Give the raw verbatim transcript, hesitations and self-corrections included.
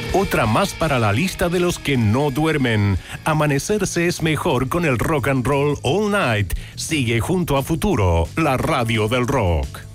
Otra más para la lista de los que no duermen. Amanecerse es mejor con el rock and roll all night. Sigue junto a Futuro, la radio del rock.